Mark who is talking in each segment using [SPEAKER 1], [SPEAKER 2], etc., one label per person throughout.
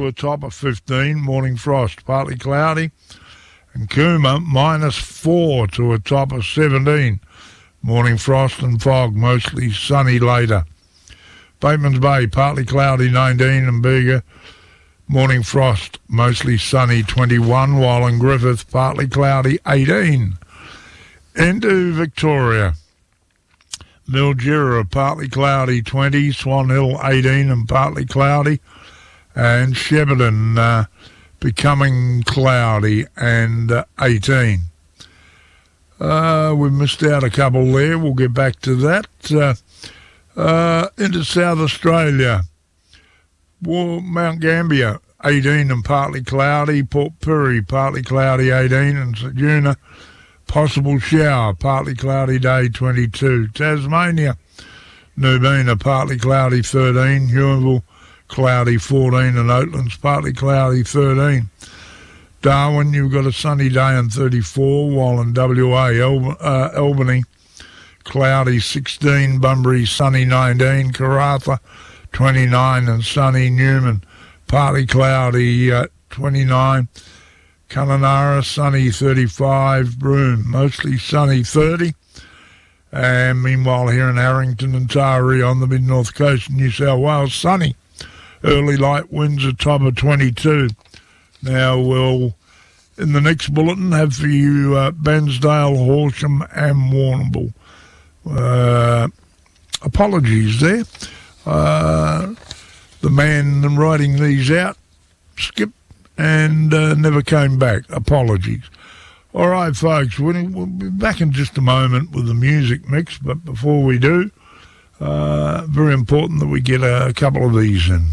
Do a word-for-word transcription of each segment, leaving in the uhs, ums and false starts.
[SPEAKER 1] to a top of fifteen, morning frost, partly cloudy. And Cooma, minus four to a top of seventeen, morning frost and fog, mostly sunny later. Bateman's Bay, partly cloudy, nineteen, and Bega, morning frost, mostly sunny, twenty-one, while in Griffith, partly cloudy, eighteen. Into Victoria, Mildura, partly cloudy, twenty, Swan Hill, eighteen, and partly cloudy, and Shepparton, uh, becoming cloudy and uh, eighteen. Uh, we missed out a couple there. We'll get back to that. Uh, uh, into South Australia, well, Mount Gambier, eighteen and partly cloudy. Port Pirie, partly cloudy, eighteen. And Ceduna, possible shower, partly cloudy day, twenty-two. Tasmania, Nubina, partly cloudy, thirteen. Huonville, cloudy, fourteen. And Oatlands, partly cloudy, thirteen. Darwin, you've got a sunny day and thirty-four, while in W A, Al- uh, Albany, cloudy, sixteen. Bunbury, sunny, nineteen. Karratha, twenty-nine, and sunny. Newman, partly cloudy, uh, twenty-nine. Kununurra, sunny, thirty-five. Broome, mostly sunny, thirty. And meanwhile, here in Harrington and Taree on the mid-north coast of New South Wales, sunny. Early light winds at top of twenty-two. Now we'll, in the next bulletin, have for you uh, Bairnsdale, Horsham and Warrnambool. Uh, apologies there. Uh, the man writing these out skipped and uh, never came back. Apologies. All right, folks, we'll, we'll be back in just a moment with the music mix, but before we do, uh, very important that we get a, a couple of these in.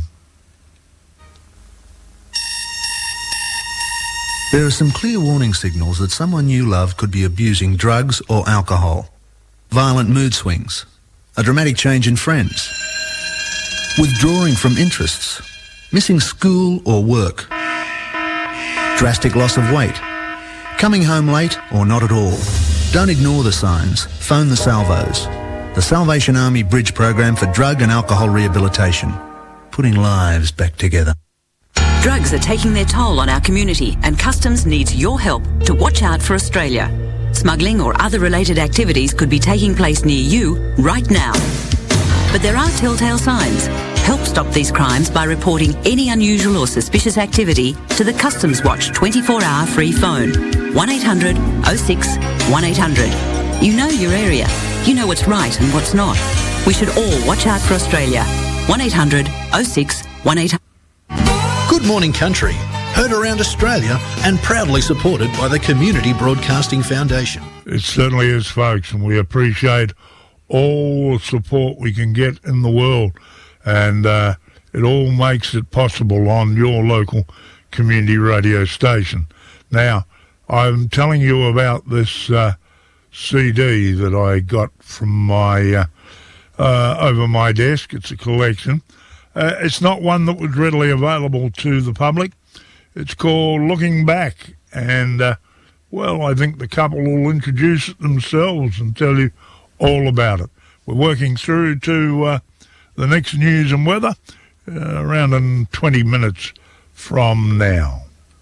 [SPEAKER 2] There are some clear warning signals that someone you love could be abusing drugs or alcohol. Violent mood swings, a dramatic change in friends, withdrawing from interests, missing school or work, drastic loss of weight, coming home late or not at all. Don't ignore the signs. Phone the Salvos, the Salvation Army Bridge Program for Drug and Alcohol Rehabilitation, putting lives back together.
[SPEAKER 3] Drugs are taking their toll on our community, and Customs needs your help to watch out for Australia. Smuggling or other related activities could be taking place near you right now. But there are telltale signs. Help stop these crimes by reporting any unusual or suspicious activity to the Customs Watch twenty-four hour free phone. one eight hundred oh six one eight hundred. You know your area. You know what's right and what's not. We should all watch out for Australia. one eight hundred oh six one eight hundred.
[SPEAKER 4] Good Morning Country, heard around Australia and proudly supported by the Community Broadcasting Foundation.
[SPEAKER 1] It certainly is, folks, and we appreciate all the support we can get in the world, and uh, it all makes it possible on your local community radio station. Now, I'm telling you about this uh, C D that I got from my uh, uh, over my desk. It's a collection. Uh, it's not one that was readily available to the public. It's called Looking Back, and, uh, well, I think the couple will introduce it themselves and tell you all about it. We're working through to uh, the next news and weather uh, around in twenty minutes from now.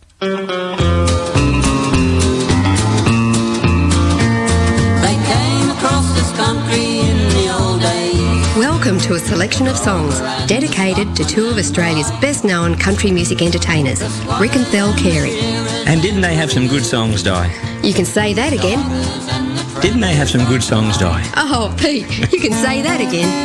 [SPEAKER 5] They came across this country in the old days.
[SPEAKER 6] Welcome to a selection of songs dedicated to two of Australia's best-known country music entertainers, Rick and Thel Carey.
[SPEAKER 7] And didn't they have some good songs, Di?
[SPEAKER 6] You can say that again.
[SPEAKER 7] Didn't they have some good songs, Di?
[SPEAKER 6] Oh, Pete, you can say that again.